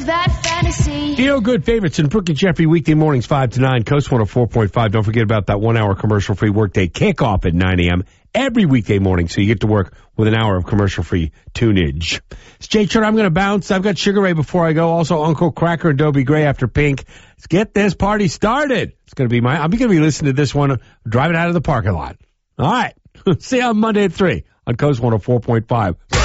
that fantasy. Feel Good Favorites and Brooke and Jeffrey weekday mornings 5 to 9, Coast 104.5. Don't forget about that 1 hour commercial free workday kickoff at 9 a.m. every weekday morning, so you get to work with an hour of commercial free tunage. It's Jay Turner. I'm going to bounce. I've got Sugar Ray before I go. Also Uncle Cracker and Dobie Gray after Pink. Let's get this party started. It's going to be I'm going to be listening to this one driving out of the parking lot. All right. See you on Monday at 3 on Coast 104.5.